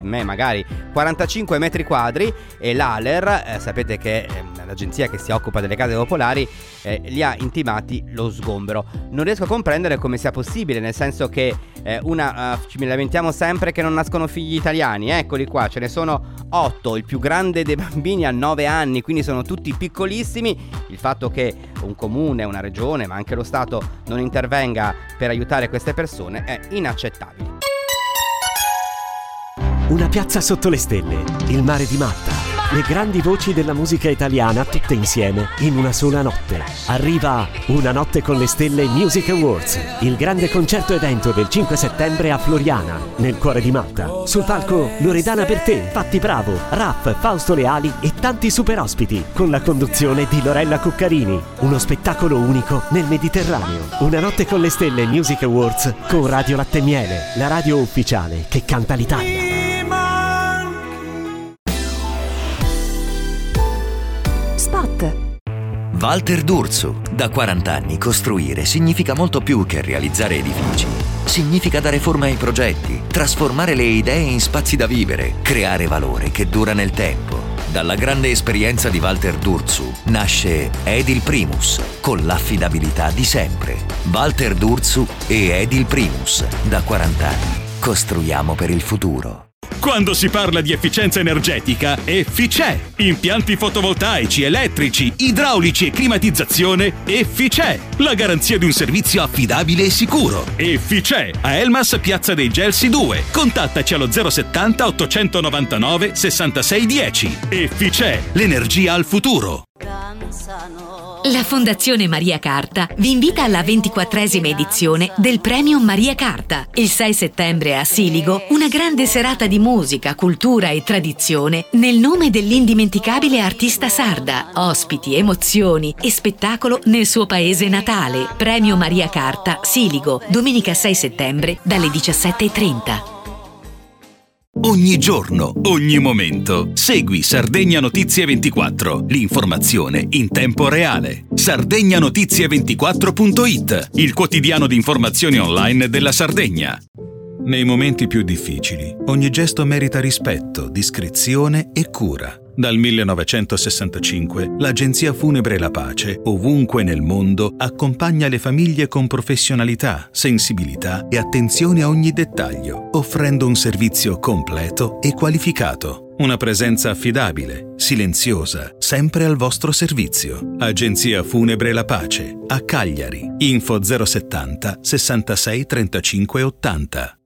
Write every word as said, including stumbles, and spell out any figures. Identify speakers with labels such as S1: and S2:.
S1: me magari quarantacinque metri quadri, e l'Aler, eh, sapete che è l'agenzia che si occupa delle case popolari, eh, li ha intimati lo sgombero. Non riesco a comprendere come sia possibile, nel senso che eh, una uh, ci lamentiamo sempre che non nascono figli italiani, eccoli qua, ce ne sono otto, il più grande dei bambini ha nove anni, quindi sono tutti piccolissimi. Il fatto che un comune, una regione, ma anche lo Stato non intervenga per aiutare queste persone è inaccettabile.
S2: Una piazza sotto le stelle, il mare di Matta, le grandi voci della musica italiana tutte insieme in una sola notte. Arriva Una notte con le stelle Music Awards, il grande concerto evento del cinque settembre a Floriana, nel cuore di Matta. Sul palco Loredana Bertè, Fatti Bravo, Raff, Fausto Leali e tanti super ospiti, con la conduzione di Lorella Cuccarini. Uno spettacolo unico nel Mediterraneo. Una notte con le stelle Music Awards con Radio Latte e Miele, la radio ufficiale che canta l'Italia.
S3: Spot.
S4: Walter D'Urso. Da quaranta anni costruire significa molto più che realizzare edifici. Significa dare forma ai progetti, trasformare le idee in spazi da vivere, creare valore che dura nel tempo. Dalla grande esperienza di Walter D'Urso nasce Edil Primus, con l'affidabilità di sempre. Walter D'Urso e Edil Primus. Da quaranta anni costruiamo per il futuro.
S5: Quando si parla di efficienza energetica, Efficè. Impianti fotovoltaici, elettrici, idraulici e climatizzazione, Efficè. La garanzia di un servizio affidabile e sicuro. Efficè. A Elmas, Piazza dei Gelsi due. Contattaci allo zero settanta ottocentonovantanove sessantasei dieci. Efficè. L'energia al futuro.
S3: La Fondazione Maria Carta vi invita alla ventiquattresima edizione del Premio Maria Carta. Il sei settembre a Siligo, una grande serata di musica, cultura e tradizione nel nome dell'indimenticabile artista sarda. Ospiti, emozioni e spettacolo nel suo paese natale. Premio Maria Carta, Siligo, domenica sei settembre dalle diciassette e trenta.
S5: Ogni giorno, ogni momento. Segui Sardegna Notizie ventiquattro, l'informazione in tempo reale. sardegna notizie ventiquattro punto it, il quotidiano di informazioni online della Sardegna. Nei momenti più difficili, ogni gesto merita rispetto, discrezione e cura. Dal millenovecentosessantacinque, l'Agenzia Funebre La Pace, ovunque nel mondo, accompagna le famiglie con professionalità, sensibilità e attenzione a ogni dettaglio, offrendo un servizio completo e qualificato. Una presenza affidabile, silenziosa, sempre al vostro servizio. Agenzia Funebre La Pace, a Cagliari. Info zero settanta sessantasei trentacinque ottanta.